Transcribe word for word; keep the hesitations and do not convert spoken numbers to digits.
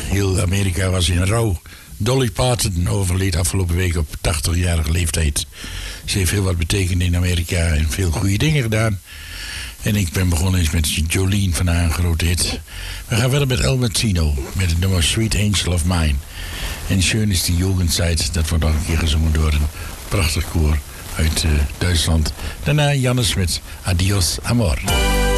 heel Amerika was in rouw. Dolly Parton overleed afgelopen week op tachtigjarige leeftijd. Ze heeft heel wat betekend in Amerika en veel goede dingen gedaan. En ik ben begonnen eens met Jolene van haar, een grote hit. We gaan verder met El Martino, met het nummer Sweet Angel of Mine. En schön is die Jugendzeit, dat wordt nog een keer gezongen door een prachtig koor uit uh, Duitsland. Daarna Jannes met Adios Amor.